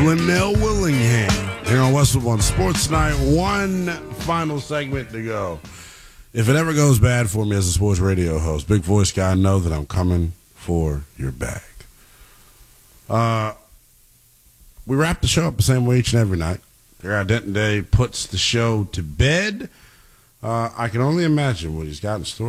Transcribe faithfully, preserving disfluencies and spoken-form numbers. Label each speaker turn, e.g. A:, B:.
A: Linnell Willingham here on Westwood One Sports Night. One final segment to go. If it ever goes bad for me as a sports radio host, big voice guy, know that I'm coming for your bag. Uh, we wrap the show up the same way each and every night. Garrett Denton Day puts the show to bed. Uh, I can only imagine what he's got in store